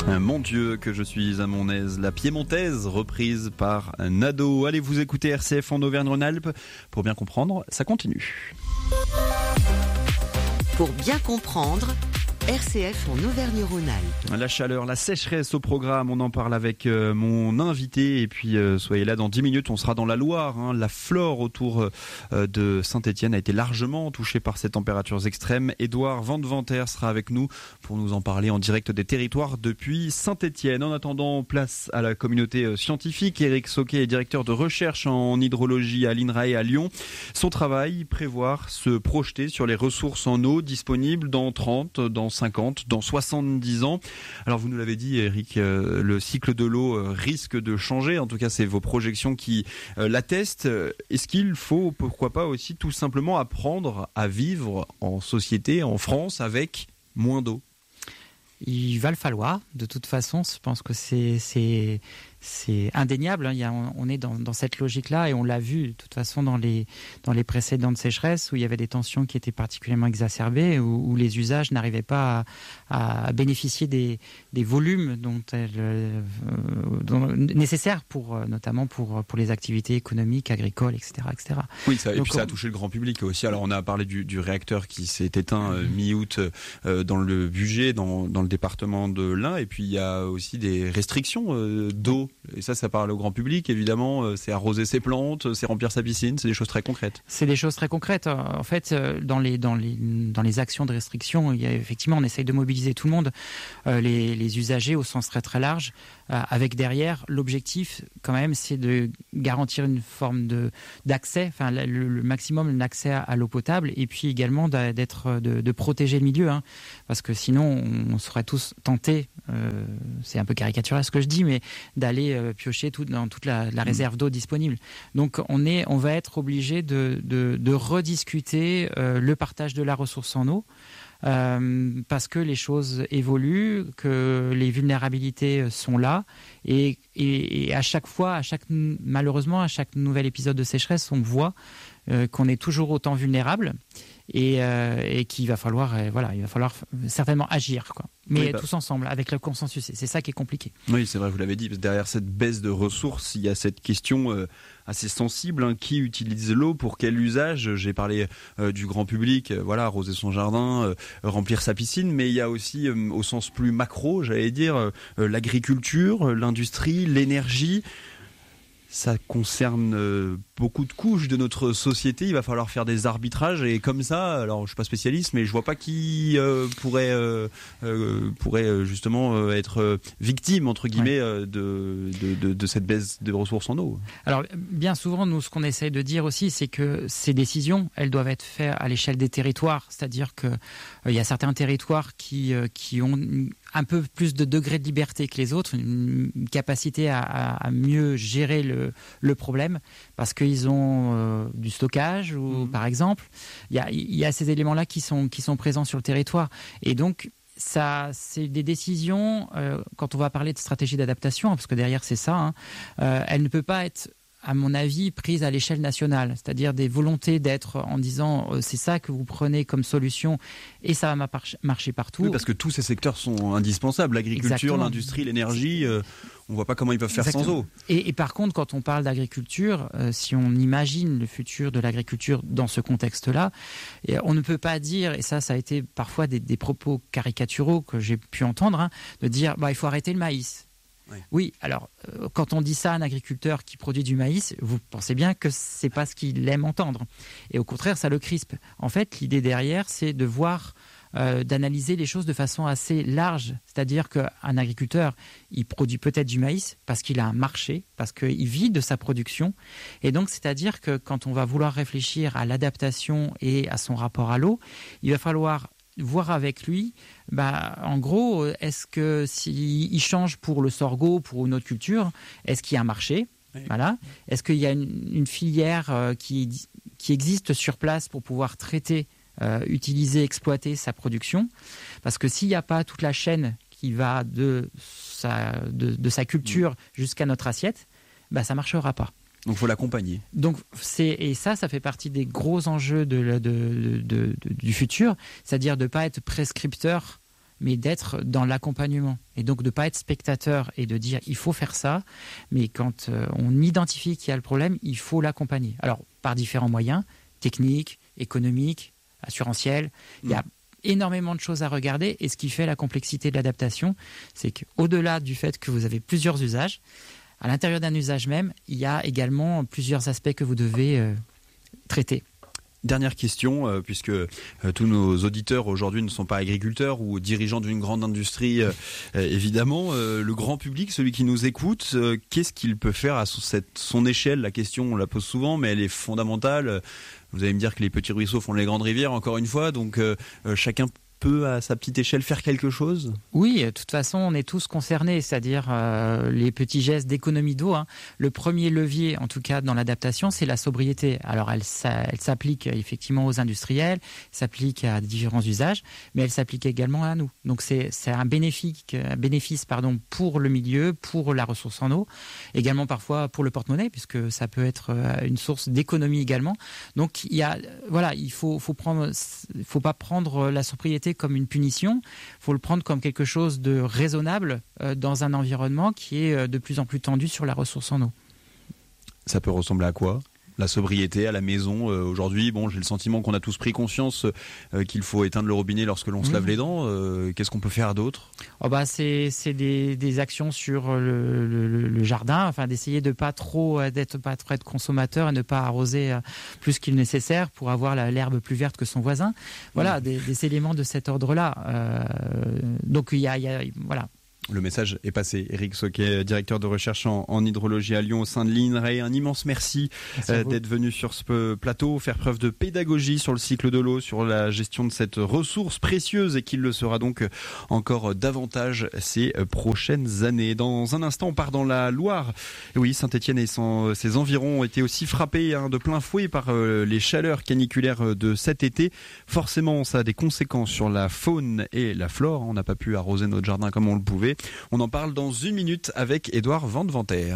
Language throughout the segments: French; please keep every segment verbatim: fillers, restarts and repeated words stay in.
Mon Dieu, que je suis à mon aise. La piémontaise, reprise par Nado. Allez, vous écoutez R C F en Auvergne-Rhône-Alpes. Pour bien comprendre, ça continue. Pour bien comprendre, R C F en Auvergne-Rhône-Alpes. La chaleur, la sécheresse au programme, on en parle avec euh, mon invité. Et puis, euh, soyez là dans dix minutes, on sera dans la Loire. Hein. La flore autour euh, de Saint-Étienne a été largement touchée par ces températures extrêmes. Édouard Vandeventer sera avec nous pour nous en parler en direct des territoires depuis Saint-Étienne. En attendant, place à la communauté scientifique. Éric Sauquet est directeur de recherche en hydrologie à l'INRAE à Lyon. Son travail, prévoir, se projeter sur les ressources en eau disponibles dans trente, dans cinquante, dans soixante-dix ans. Alors vous nous l'avez dit, Eric, euh, le cycle de l'eau euh, risque de changer. En tout cas, c'est vos projections qui euh, l'attestent. Est-ce qu'il faut, pourquoi pas aussi, tout simplement apprendre à vivre en société, en France, avec moins d'eau ? Il va le falloir. De toute façon, je pense que c'est, c'est, c'est indéniable. Il y a, on est dans, dans cette logique-là et on l'a vu de toute façon dans les, dans les précédentes sécheresses où il y avait des tensions qui étaient particulièrement exacerbées, où, où les usages n'arrivaient pas à, à bénéficier des, des volumes dont elles, euh, dont, nécessaires pour, notamment pour, pour les activités économiques, agricoles, et cetera, et cetera. Oui, ça, Donc, et puis ça a touché le grand public aussi. Alors on a parlé du, du réacteur qui s'est éteint euh, mi-août euh, dans le Bugey, dans, dans le département de l'Ain, et puis il y a aussi des restrictions euh, d'eau. Et ça, ça parle au grand public, évidemment. Euh, c'est arroser ses plantes, c'est remplir sa piscine, c'est des choses très concrètes. C'est des choses très concrètes. En fait, dans les, dans les, dans les actions de restriction, il y a, effectivement, on essaye de mobiliser tout le monde, euh, les, les usagers au sens très très large, euh, avec derrière, l'objectif, quand même, c'est de garantir une forme de, d'accès, enfin, le, le maximum d'accès à, à l'eau potable, et puis également d'être, de, de protéger le milieu, hein, parce que sinon, on serait tous tentés, euh, c'est un peu caricatural ce que je dis, mais d'aller euh, piocher tout, dans toute la, la réserve d'eau disponible. Donc on, est, on va être obligé de, de, de rediscuter euh, le partage de la ressource en eau, euh, parce que les choses évoluent, que les vulnérabilités sont là, et, et, et à chaque fois, à chaque, malheureusement, à chaque nouvel épisode de sécheresse, on voit euh, qu'on est toujours autant vulnérable. Et, euh, et qu'il va falloir, euh, voilà, il va falloir certainement agir, quoi. Mais oui, bah, tous ensemble, avec le consensus. C'est ça qui est compliqué. Oui, c'est vrai, vous l'avez dit. Derrière cette baisse de ressources, il y a cette question euh, assez sensible. Hein, qui utilise l'eau, pour quel usage ? J'ai parlé euh, du grand public, euh, voilà, arroser son jardin, euh, remplir sa piscine, mais il y a aussi, euh, au sens plus macro, j'allais dire, euh, l'agriculture, l'industrie, l'énergie. Ça concerne euh, beaucoup de couches de notre société. Il va falloir faire des arbitrages, et comme ça, alors je suis pas spécialiste, mais je vois pas qui euh, pourrait euh, euh, pourrait euh, justement euh, être euh, victime entre guillemets euh, de, de, de de cette baisse de ressources en eau. Alors bien souvent, nous, ce qu'on essaye de dire aussi, c'est que ces décisions, elles doivent être faites à l'échelle des territoires. C'est-à-dire que euh, il y a certains territoires qui euh, qui ont un peu plus de degré de liberté que les autres, une capacité à, à, à mieux gérer le, le problème, parce qu'ils ont euh, du stockage, ou, mmh. par exemple. Il y a, il y a ces éléments-là qui sont, qui sont présents sur le territoire. Et donc, ça, c'est des décisions, euh, quand on va parler de stratégie d'adaptation, parce que derrière c'est ça, hein, euh, elle ne peut pas être, à mon avis, prise à l'échelle nationale, c'est-à-dire des volontés d'être en disant euh, c'est ça que vous prenez comme solution et ça va marcher partout. Oui, parce que tous ces secteurs sont indispensables, l'agriculture, Exactement. l'industrie, l'énergie, euh, on ne voit pas comment ils peuvent faire Exactement. sans eau. Et, et par contre, quand on parle d'agriculture, euh, si on imagine le futur de l'agriculture dans ce contexte-là, et on ne peut pas dire, et ça, ça a été parfois des, des propos caricaturaux que j'ai pu entendre, hein, de dire bah, il faut arrêter le maïs. Oui. oui, alors euh, quand on dit ça à un agriculteur qui produit du maïs, vous pensez bien que c'est pas ce qu'il aime entendre. Et au contraire, ça le crispe. En fait, l'idée derrière, c'est de voir, euh, d'analyser les choses de façon assez large. C'est-à-dire qu'un agriculteur, il produit peut-être du maïs parce qu'il a un marché, parce qu'il vit de sa production. Et donc, c'est-à-dire que quand on va vouloir réfléchir à l'adaptation et à son rapport à l'eau, il va falloir voir avec lui, bah, en gros, est-ce que s'il change pour le sorgho, pour une autre culture, est-ce qu'il y a un marché ? Oui. Voilà. Est-ce qu'il y a une, une filière euh, qui, qui existe sur place pour pouvoir traiter, euh, utiliser, exploiter sa production ? Parce que s'il n'y a pas toute la chaîne qui va de sa, de, de sa culture jusqu'à notre assiette, bah, ça ne marchera pas. Donc il faut l'accompagner. Donc c'est et ça, ça fait partie des gros enjeux de, de, de, de, de, du futur, c'est-à-dire de ne pas être prescripteur mais d'être dans l'accompagnement. Et donc de ne pas être spectateur et de dire il faut faire ça, mais quand euh, on identifie qu'il y a le problème, il faut l'accompagner. Alors par différents moyens, techniques, économiques, assurantiels, mmh. il y a énormément de choses à regarder, et ce qui fait la complexité de l'adaptation, c'est qu'au-delà du fait que vous avez plusieurs usages, à l'intérieur d'un usage même, il y a également plusieurs aspects que vous devez euh, traiter. Dernière question, euh, puisque euh, tous nos auditeurs aujourd'hui ne sont pas agriculteurs ou dirigeants d'une grande industrie, euh, euh, évidemment, euh, le grand public, celui qui nous écoute, euh, qu'est-ce qu'il peut faire à son, cette, son échelle? La question, on la pose souvent, mais elle est fondamentale. Vous allez me dire que les petits ruisseaux font les grandes rivières, encore une fois, donc euh, euh, chacun peut à sa petite échelle faire quelque chose? Oui, de toute façon, on est tous concernés, c'est-à-dire euh, les petits gestes d'économie d'eau. Hein. Le premier levier, en tout cas dans l'adaptation, c'est la sobriété. Alors, elle, ça, elle s'applique effectivement aux industriels, s'applique à différents usages, mais elle s'applique également à nous. Donc, c'est, c'est un bénéfice, un bénéfice pardon, pour le milieu, pour la ressource en eau, également parfois pour le porte-monnaie, puisque ça peut être une source d'économie également. Donc, il y a, voilà, il faut, faut prendre, faut pas prendre la sobriété comme une punition, il faut le prendre comme quelque chose de raisonnable euh, dans un environnement qui est euh, de plus en plus tendu sur la ressource en eau. Ça peut ressembler à quoi ? La sobriété à la maison, euh, aujourd'hui, bon, j'ai le sentiment qu'on a tous pris conscience euh, qu'il faut éteindre le robinet lorsque l'on mmh. se lave les dents. Euh, qu'est-ce qu'on peut faire d'autre ? Oh bah c'est c'est des, des actions sur le, le, le jardin, enfin d'essayer de pas trop d'être pas trop être consommateur et ne pas arroser plus qu'il nécessaire pour avoir la, l'herbe plus verte que son voisin. Voilà, mmh. des, des éléments de cet ordre-là. Euh, donc il y a, il y a voilà. Le message est passé. Éric Sauquet, directeur de recherche en, en hydrologie à Lyon au sein de l'I N R E. Un immense merci, merci euh, d'être venu sur ce plateau, faire preuve de pédagogie sur le cycle de l'eau, sur la gestion de cette ressource précieuse et qu'il le sera donc encore davantage ces prochaines années. Dans un instant, on part dans la Loire. Et oui, Saint-Étienne et son, ses environs ont été aussi frappés hein, de plein fouet par euh, les chaleurs caniculaires de cet été. Forcément, ça a des conséquences sur la faune et la flore. On n'a pas pu arroser notre jardin comme on le pouvait. On en parle dans une minute avec Édouard Vandeventer.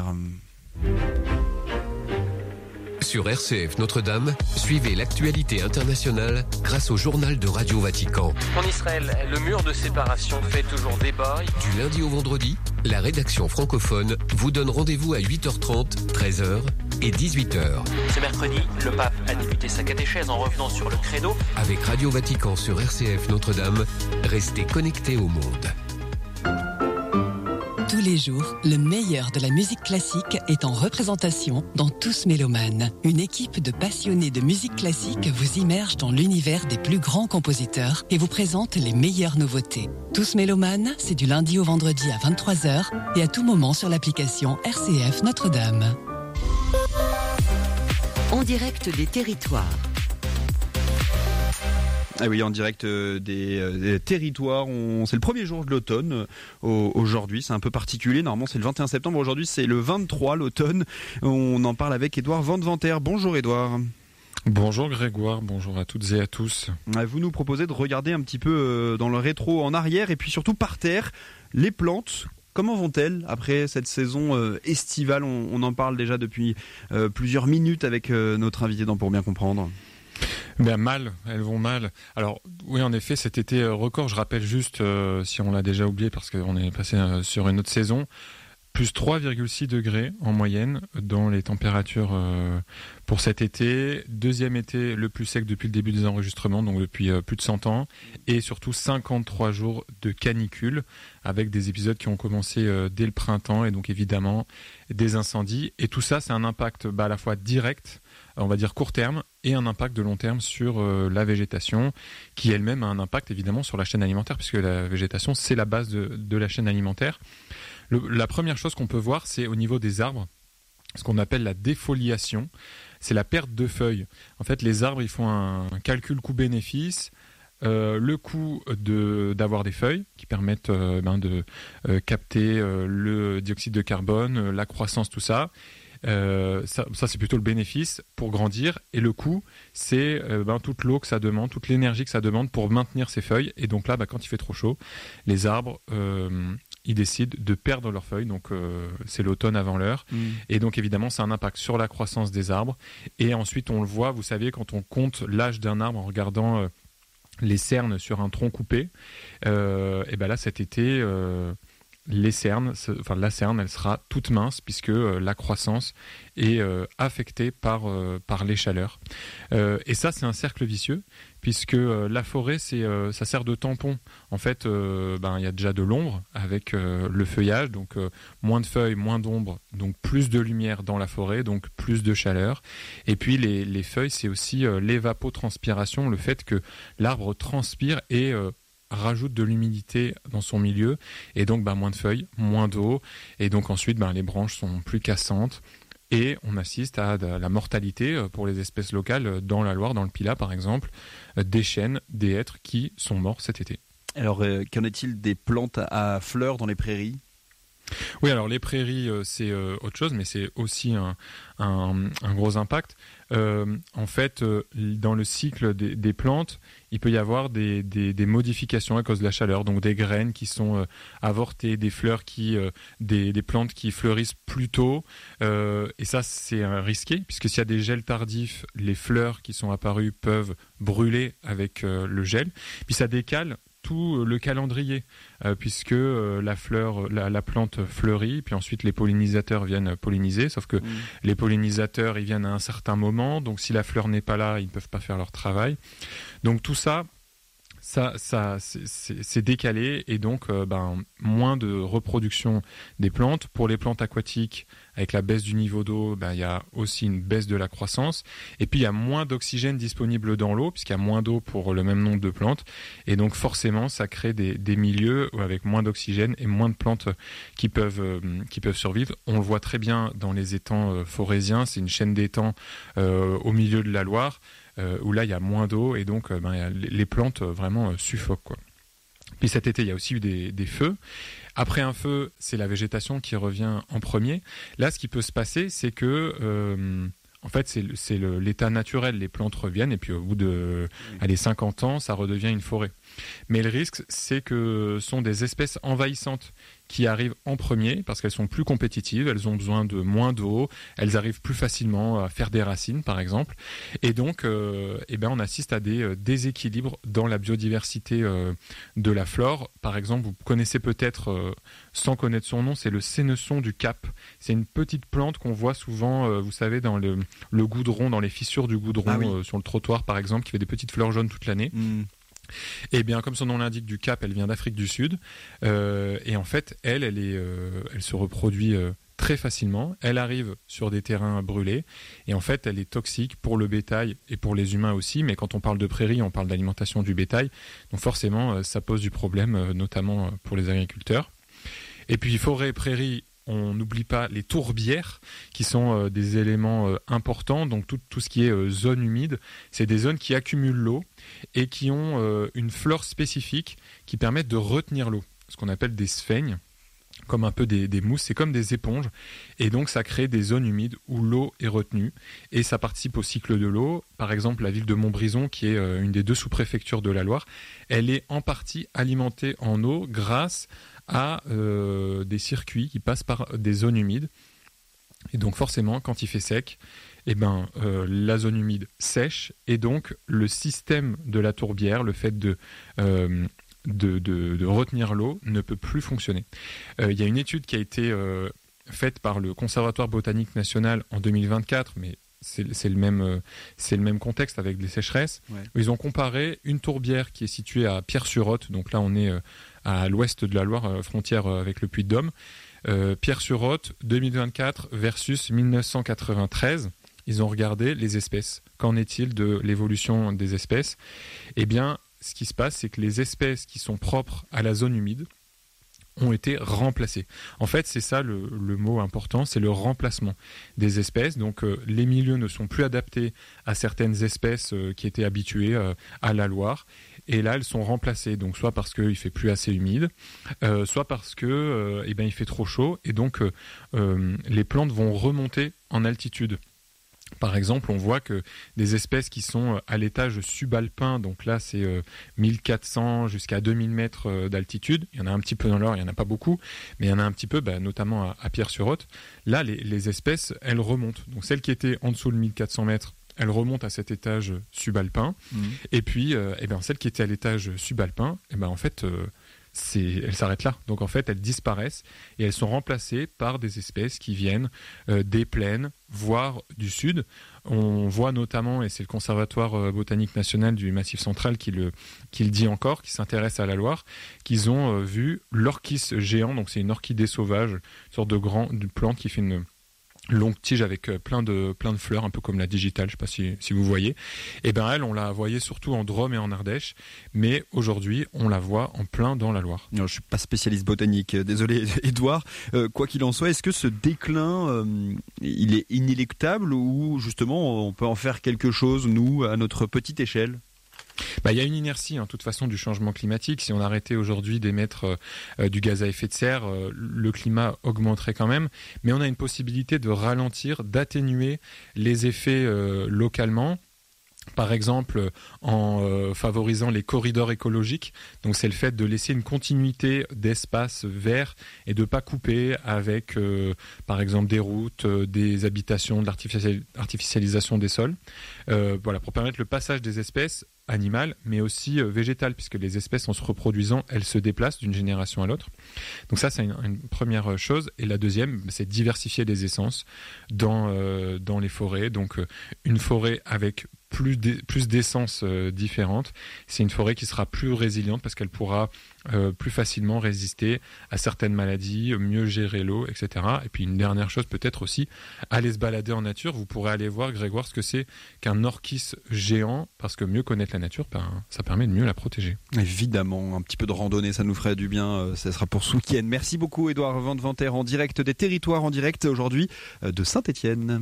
Sur R C F Notre-Dame, suivez l'actualité internationale grâce au journal de Radio Vatican. En Israël, le mur de séparation fait toujours débat. Du lundi au vendredi, la rédaction francophone vous donne rendez-vous à huit heures trente, treize heures et dix-huit heures. Ce mercredi, le pape a débuté sa catéchèse en revenant sur le credo. Avec Radio Vatican sur R C F Notre-Dame, restez connectés au monde. Tous les jours, le meilleur de la musique classique est en représentation dans Tous Mélomanes. Une équipe de passionnés de musique classique vous immerge dans l'univers des plus grands compositeurs et vous présente les meilleures nouveautés. Tous Mélomanes, c'est du lundi au vendredi à vingt-trois heures et à tout moment sur l'application R C F Notre-Dame. En direct des territoires. Ah oui, en direct euh, des, euh, des territoires. On, c'est le premier jour de l'automne euh, aujourd'hui. C'est un peu particulier. Normalement, c'est le vingt et un septembre. Aujourd'hui, c'est le vingt-trois, l'automne. On en parle avec Édouard Vandeventer. Bonjour Édouard. Bonjour Grégoire, bonjour à toutes et à tous. Vous nous proposez de regarder un petit peu euh, dans le rétro en arrière et puis surtout par terre les plantes. Comment vont-elles après cette saison euh, estivale ? on, on en parle déjà depuis euh, plusieurs minutes avec euh, notre invité dans Pour bien comprendre. Ben mal, elles vont mal. Alors oui, en effet, cet été record, je rappelle juste, euh, si on l'a déjà oublié parce qu'on est passé euh, sur une autre saison, plus trois virgule six degrés en moyenne dans les températures euh, pour cet été. Deuxième été le plus sec depuis le début des enregistrements, donc depuis euh, plus de cent ans. Et surtout cinquante-trois jours de canicule avec des épisodes qui ont commencé euh, dès le printemps et donc évidemment des incendies. Et tout ça, c'est un impact bah, à la fois direct, on va dire court terme, et un impact de long terme sur euh, la végétation, qui elle-même a un impact évidemment sur la chaîne alimentaire, puisque la végétation, c'est la base de, de la chaîne alimentaire. Le, la première chose qu'on peut voir, c'est au niveau des arbres, ce qu'on appelle la défoliation, c'est la perte de feuilles. En fait, les arbres, ils font un, un calcul coût-bénéfice, euh, le coût de, d'avoir des feuilles qui permettent euh, ben, de euh, capter euh, le dioxyde de carbone, euh, la croissance, tout ça. Euh, ça, ça c'est plutôt le bénéfice pour grandir, et le coût c'est euh, ben, toute l'eau que ça demande, toute l'énergie que ça demande pour maintenir ces feuilles. Et donc là ben, quand il fait trop chaud, les arbres euh, ils décident de perdre leurs feuilles, donc euh, c'est l'automne avant l'heure. Mmh. Et donc évidemment ça a un impact sur la croissance des arbres. Et ensuite on le voit, vous savez, quand on compte l'âge d'un arbre en regardant euh, les cernes sur un tronc coupé, euh, et ben là cet été, euh, les cernes, enfin la cerne, elle sera toute mince puisque euh, la croissance est euh, affectée par euh, par les chaleurs. Euh, et ça, c'est un cercle vicieux puisque euh, la forêt, c'est euh, ça sert de tampon. En fait, euh, ben il y a déjà de l'ombre avec euh, le feuillage, donc euh, moins de feuilles, moins d'ombre, donc plus de lumière dans la forêt, donc plus de chaleur. Et puis les les feuilles, c'est aussi euh, l'évapotranspiration, le fait que l'arbre transpire et euh, rajoute de l'humidité dans son milieu et donc ben, moins de feuilles, moins d'eau et donc ensuite ben, les branches sont plus cassantes et on assiste à de la mortalité pour les espèces locales dans la Loire, dans le Pilat par exemple, des chênes, des hêtres qui sont morts cet été. Alors euh, qu'en est-il des plantes à fleurs dans les prairies ? Oui, alors les prairies, euh, c'est euh, autre chose, mais c'est aussi un, un, un gros impact. Euh, en fait, euh, dans le cycle des, des plantes, il peut y avoir des, des, des modifications à cause de la chaleur, donc des graines qui sont euh, avortées, des fleurs qui, euh, des, des plantes qui fleurissent plus tôt, euh, et ça c'est euh, risqué, puisque s'il y a des gels tardifs, les fleurs qui sont apparues peuvent brûler avec euh, le gel, puis ça décale tout le calendrier, euh, puisque euh, la fleur, la, la plante fleurit, puis ensuite les pollinisateurs viennent polliniser, sauf que mmh. les pollinisateurs, ils viennent à un certain moment, donc si la fleur n'est pas là, ils ne peuvent pas faire leur travail. Donc tout ça, ça, ça c'est, c'est, c'est décalé, et donc euh, ben, moins de reproduction des plantes. Pour les plantes aquatiques, avec la baisse du niveau d'eau, ben, il y a aussi une baisse de la croissance. Et puis, il y a moins d'oxygène disponible dans l'eau, puisqu'il y a moins d'eau pour le même nombre de plantes. Et donc, forcément, ça crée des, des milieux avec moins d'oxygène et moins de plantes qui peuvent, euh, qui peuvent survivre. On le voit très bien dans les étangs euh, forésiens. C'est une chaîne d'étangs euh, au milieu de la Loire, euh, où là, il y a moins d'eau. Et donc, euh, ben, les plantes euh, vraiment euh, suffoquent, quoi. Puis cet été, il y a aussi eu des, des feux. Après un feu, c'est la végétation qui revient en premier. Là, ce qui peut se passer, c'est que, euh, en fait, c'est, c'est le, l'état naturel. Les plantes reviennent et puis au bout de allez, cinquante ans, ça redevient une forêt. Mais le risque, c'est que ce sont des espèces envahissantes qui arrivent en premier parce qu'elles sont plus compétitives, elles ont besoin de moins d'eau, elles arrivent plus facilement à faire des racines par exemple, et donc euh, eh ben, on assiste à des euh, déséquilibres dans la biodiversité euh, de la flore. Par exemple, vous connaissez peut-être, euh, sans connaître son nom, c'est le sénesson du Cap. C'est une petite plante qu'on voit souvent, euh, vous savez, dans le, le goudron, dans les fissures du goudron, ah oui. euh, sur le trottoir par exemple, qui fait des petites fleurs jaunes toute l'année. Mmh. Et bien, comme son nom l'indique, du Cap, elle vient d'Afrique du Sud. Euh, et en fait, elle, elle, est, euh, elle se reproduit euh, très facilement. Elle arrive sur des terrains brûlés. Et en fait, elle est toxique pour le bétail et pour les humains aussi. Mais quand on parle de prairie, on parle d'alimentation du bétail. Donc forcément, euh, ça pose du problème, euh, notamment pour les agriculteurs. Et puis, forêt, prairie, on n'oublie pas les tourbières qui sont euh, des éléments euh, importants. Donc tout, tout ce qui est euh, zone humide, c'est des zones qui accumulent l'eau et qui ont euh, une flore spécifique qui permettent de retenir l'eau, ce qu'on appelle des sphènes, comme un peu des, des mousses, c'est comme des éponges. Et donc ça crée des zones humides où l'eau est retenue et ça participe au cycle de l'eau. Par exemple, la ville de Montbrison, qui est euh, une des deux sous-préfectures de la Loire, elle est en partie alimentée en eau grâce à euh, des circuits qui passent par des zones humides. Et donc forcément, quand il fait sec, eh ben, euh, la zone humide sèche et donc le système de la tourbière, le fait de, euh, de, de, de retenir l'eau, ne peut plus fonctionner. Euh, il y a une étude qui a été euh, faite par le Conservatoire botanique national en deux mille vingt-quatre, mais c'est, c'est, le, même, euh, c'est le même contexte avec des sécheresses. Ouais. Ils ont comparé une tourbière qui est située à Pierre-sur-Othe, donc là on est... Euh, à l'ouest de la Loire, frontière avec le Puy-de-Dôme. Euh, Pierre-sur-Othe, deux mille vingt-quatre versus dix-neuf cent quatre-vingt-treize. Ils ont regardé les espèces. Qu'en est-il de l'évolution des espèces ? Eh bien, ce qui se passe, c'est que les espèces qui sont propres à la zone humide ont été remplacées. En fait, c'est ça le, le mot important, c'est le remplacement des espèces. Donc, euh, les milieux ne sont plus adaptés à certaines espèces euh, qui étaient habituées euh, à la Loire. Et là, elles sont remplacées, donc soit parce qu'il fait plus assez humide, euh, soit parce que, euh, eh ben, il fait trop chaud, et donc euh, euh, les plantes vont remonter en altitude. Par exemple, on voit que des espèces qui sont à l'étage subalpin, donc là c'est euh, mille quatre cents jusqu'à deux mille mètres euh, d'altitude, il y en a un petit peu dans l'Or, il n'y en a pas beaucoup, mais il y en a un petit peu, bah, notamment à, à Pierre-sur-Othe. Là, les, les espèces, elles remontent. Donc celles qui étaient en dessous de mille quatre cents mètres, elle remonte à cet étage subalpin. Mmh. Et puis, euh, eh ben, celles qui étaient à l'étage subalpin, eh ben, en fait, euh, c'est, elles s'arrêtent là. Donc en fait, elles disparaissent et elles sont remplacées par des espèces qui viennent euh, des plaines, voire du sud. On voit notamment, et c'est le Conservatoire botanique national du Massif central qui le, qui le dit encore, qui s'intéresse à la Loire, qu'ils ont euh, vu l'orchis géant, donc c'est une orchidée sauvage, une sorte de grand de plante qui fait une longue tige avec plein de, plein de fleurs, un peu comme la digitale, je ne sais pas si, si vous voyez. Et bien elle, on la voyait surtout en Drôme et en Ardèche, mais aujourd'hui, on la voit en plein dans la Loire. Non, je ne suis pas spécialiste botanique, désolé Édouard. Euh, quoi qu'il en soit, est-ce que ce déclin, euh, il est inéluctable ou justement on peut en faire quelque chose, nous, à notre petite échelle ? Bah, il y a une inertie, en hein, toute façon, du changement climatique. Si on arrêtait aujourd'hui d'émettre euh, du gaz à effet de serre, euh, le climat augmenterait quand même. Mais on a une possibilité de ralentir, d'atténuer les effets euh, localement. Par exemple, en euh, favorisant les corridors écologiques. Donc, c'est le fait de laisser une continuité d'espace vert et de ne pas couper avec, euh, par exemple, des routes, euh, des habitations, de l'artificialisation des sols. Euh, voilà, pour permettre le passage des espèces animales, mais aussi euh, végétales, puisque les espèces, en se reproduisant, elles se déplacent d'une génération à l'autre. Donc ça, c'est une, une première chose. Et la deuxième, c'est diversifier les essences dans, euh, dans les forêts. Donc, euh, une forêt avec plus d'e- plus d'essences euh, différentes, c'est une forêt qui sera plus résiliente parce qu'elle pourra euh, plus facilement résister à certaines maladies, mieux gérer l'eau, et cetera. Et puis une dernière chose peut-être aussi, aller se balader en nature. Vous pourrez aller voir, Grégoire, ce que c'est qu'un orchis géant, parce que mieux connaître la nature, ben, ça permet de mieux la protéger. Évidemment, un petit peu de randonnée, ça nous ferait du bien, euh, ça sera pour ce week-end. Merci beaucoup Édouard Van Vanter, en direct des territoires, en direct aujourd'hui euh, de Saint-Étienne.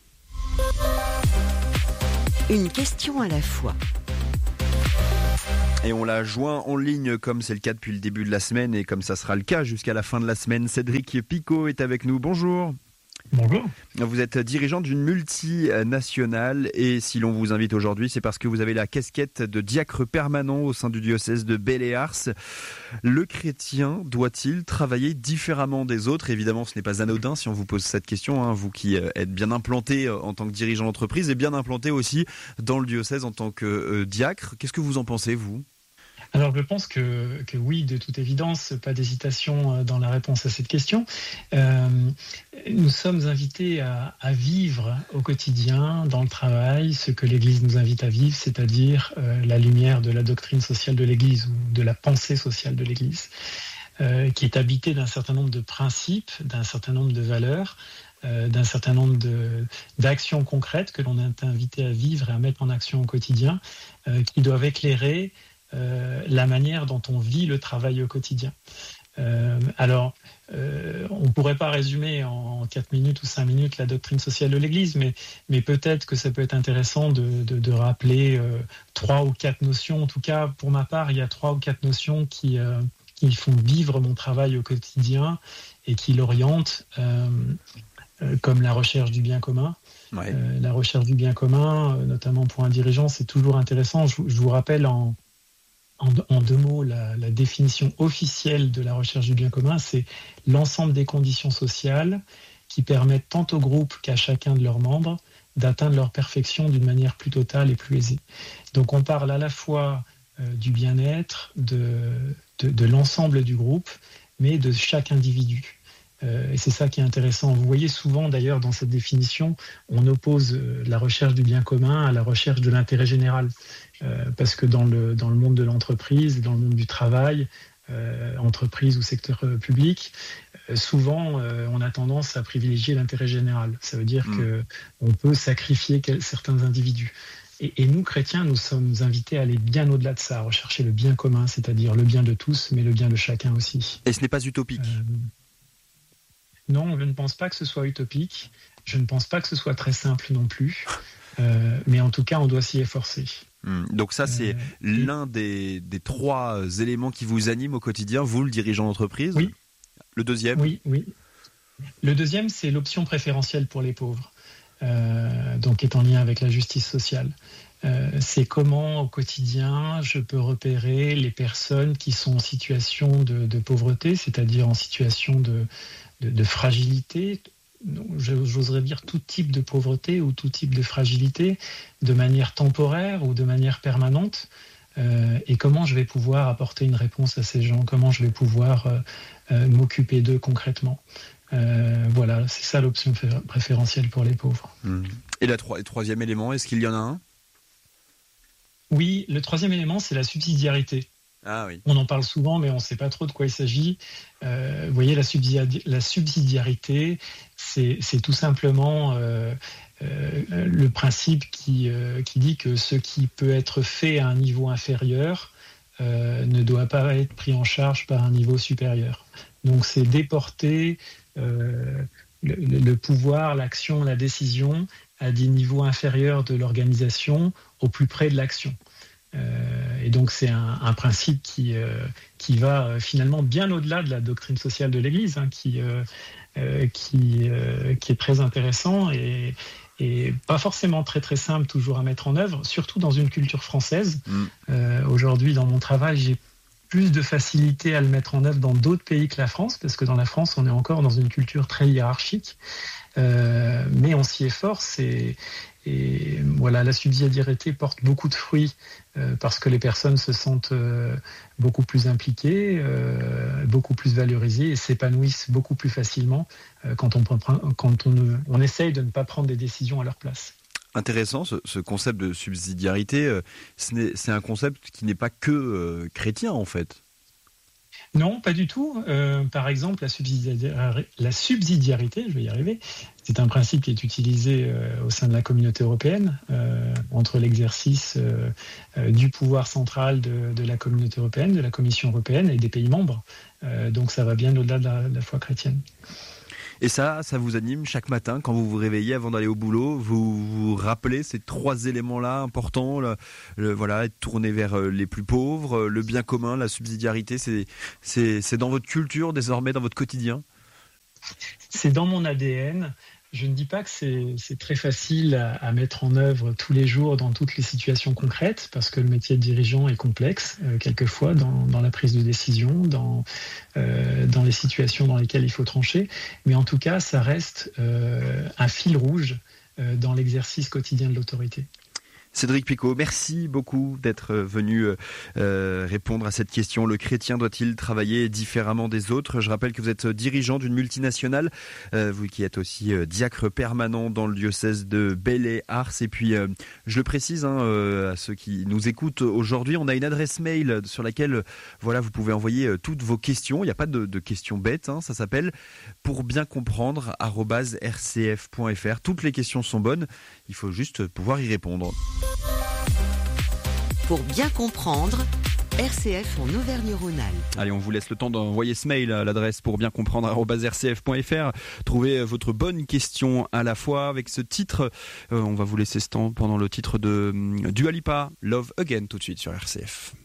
Une question à la fois. Et on l'a joint en ligne comme c'est le cas depuis le début de la semaine et comme ça sera le cas jusqu'à la fin de la semaine. Cédric Picot est avec nous. Bonjour. Bonjour. Vous êtes dirigeant d'une multinationale et si l'on vous invite aujourd'hui, c'est parce que vous avez la casquette de diacre permanent au sein du diocèse de Belley-Ars. Le chrétien doit-il travailler différemment des autres ? Évidemment, ce n'est pas anodin si on vous pose cette question, hein, vous qui êtes bien implanté en tant que dirigeant d'entreprise et bien implanté aussi dans le diocèse en tant que euh, diacre. Qu'est-ce que vous en pensez, vous ? Alors je pense que, que oui, de toute évidence, pas d'hésitation dans la réponse à cette question. Euh, nous sommes invités à, à vivre au quotidien, dans le travail, ce que l'Église nous invite à vivre, c'est-à-dire euh, la lumière de la doctrine sociale de l'Église ou de la pensée sociale de l'Église, euh, qui est habitée d'un certain nombre de principes, d'un certain nombre de valeurs, euh, d'un certain nombre de, d'actions concrètes que l'on est invité à vivre et à mettre en action au quotidien, euh, qui doivent éclairer Euh, la manière dont on vit le travail au quotidien. Euh, alors, euh, on ne pourrait pas résumer en quatre minutes ou cinq minutes la doctrine sociale de l'Église, mais, mais peut-être que ça peut être intéressant de, de, de rappeler euh, trois ou quatre notions. En tout cas, pour ma part, il y a trois ou quatre notions qui, euh, qui font vivre mon travail au quotidien et qui l'orientent, euh, euh, comme la recherche du bien commun. Ouais. Euh, la recherche du bien commun, euh, notamment pour un dirigeant, c'est toujours intéressant. Je, je vous rappelle en En, en deux mots, la, la définition officielle de la recherche du bien commun, c'est l'ensemble des conditions sociales qui permettent tant au groupe qu'à chacun de leurs membres d'atteindre leur perfection d'une manière plus totale et plus aisée. Donc on parle à la fois euh, du bien-être, de, de, de l'ensemble du groupe, mais de chaque individu. Euh, et c'est ça qui est intéressant. Vous voyez souvent d'ailleurs dans cette définition, on oppose euh, la recherche du bien commun à la recherche de l'intérêt général. Euh, parce que dans le, dans le monde de l'entreprise, dans le monde du travail, euh, entreprise ou secteur euh, public, euh, souvent euh, on a tendance à privilégier l'intérêt général. Ça veut dire mmh. qu'on peut sacrifier quel, certains individus. Et, et nous, chrétiens, nous sommes invités à aller bien au-delà de ça, à rechercher le bien commun, c'est-à-dire le bien de tous, mais le bien de chacun aussi. Et ce n'est pas utopique euh, Non, je ne pense pas que ce soit utopique. Je ne pense pas que ce soit très simple non plus. Euh, mais en tout cas, on doit s'y efforcer. Donc ça, c'est euh, l'un des, des trois éléments qui vous animent au quotidien, vous, le dirigeant d'entreprise. Oui. Le deuxième ? Oui, oui. Le deuxième, c'est l'option préférentielle pour les pauvres, euh, donc qui est en lien avec la justice sociale. Euh, c'est comment, au quotidien, je peux repérer les personnes qui sont en situation de, de pauvreté, c'est-à-dire en situation de, de, de fragilité, j'oserais dire tout type de pauvreté ou tout type de fragilité, de manière temporaire ou de manière permanente, euh, et comment je vais pouvoir apporter une réponse à ces gens, comment je vais pouvoir euh, euh, m'occuper d'eux concrètement. Euh, voilà, c'est ça l'option préférentielle pour les pauvres. Mmh. Et la tro- le troisième élément, est-ce qu'il y en a un ? Oui, le troisième élément, c'est la subsidiarité. Ah oui. On en parle souvent, mais on ne sait pas trop de quoi il s'agit. Euh, vous voyez, la, subsidi- la subsidiarité, c'est, c'est tout simplement euh, euh, le principe qui, euh, qui dit que ce qui peut être fait à un niveau inférieur euh, ne doit pas être pris en charge par un niveau supérieur. Donc c'est déporter euh, le, le pouvoir, l'action, la décision à des niveaux inférieurs de l'organisation, au plus près de l'action. Euh, et donc c'est un, un principe qui, euh, qui va euh, finalement bien au-delà de la doctrine sociale de l'Église, hein, qui, euh, euh, qui, euh, qui est très intéressant et, et pas forcément très très simple toujours à mettre en œuvre, surtout dans une culture française. Mmh. Euh, aujourd'hui, dans mon travail, j'ai plus de facilité à le mettre en œuvre dans d'autres pays que la France, parce que dans la France, on est encore dans une culture très hiérarchique. Euh, mais on s'y efforce et, et voilà, la subsidiarité porte beaucoup de fruits euh, parce que les personnes se sentent euh, beaucoup plus impliquées, euh, beaucoup plus valorisées et s'épanouissent beaucoup plus facilement euh, quand, on, quand on, on essaye de ne pas prendre des décisions à leur place. Intéressant, ce, ce concept de subsidiarité, euh, ce n'est, c'est un concept qui n'est pas que euh, chrétien en fait. Non, pas du tout. Euh, par exemple, la, subsidiar- la subsidiarité, je vais y arriver, c'est un principe qui est utilisé euh, au sein de la communauté européenne, euh, entre l'exercice euh, euh, du pouvoir central de, de la communauté européenne, de la Commission européenne et des pays membres. Euh, donc ça va bien au-delà de la, de la foi chrétienne. Et ça, ça vous anime chaque matin quand vous vous réveillez avant d'aller au boulot, vous vous rappelez ces trois éléments-là importants, le, le, voilà, être tourné vers les plus pauvres, le bien commun, la subsidiarité, c'est, c'est, c'est dans votre culture désormais, dans votre quotidien ? C'est dans mon A D N. Je ne dis pas que c'est, c'est très facile à, à mettre en œuvre tous les jours dans toutes les situations concrètes, parce que le métier de dirigeant est complexe, euh, quelquefois, dans, dans la prise de décision, dans, euh, dans les situations dans lesquelles il faut trancher. Mais en tout cas, ça reste euh, un fil rouge euh, dans l'exercice quotidien de l'autorité. Cédric Picot, merci beaucoup d'être venu euh, répondre à cette question. Le chrétien doit-il travailler différemment des autres ? Je rappelle que vous êtes dirigeant d'une multinationale, euh, vous qui êtes aussi euh, diacre permanent dans le diocèse de Belley-Ars. Et puis, euh, je le précise hein, euh, à ceux qui nous écoutent aujourd'hui, on a une adresse mail sur laquelle voilà, vous pouvez envoyer euh, toutes vos questions. Il n'y a pas de, de questions bêtes, hein, ça s'appelle pour bien comprendre arobase r c f point f r. Toutes les questions sont bonnes, il faut juste pouvoir y répondre. Pour bien comprendre, R C F en Auvergne-Rhône-Alpes. Allez, on vous laisse le temps d'envoyer ce mail à l'adresse pour bien comprendre arobase r c f point f r. Trouvez votre bonne question à la fois avec ce titre. Euh, on va vous laisser ce temps pendant le titre de Dua Lipa, Love Again, tout de suite sur R C F.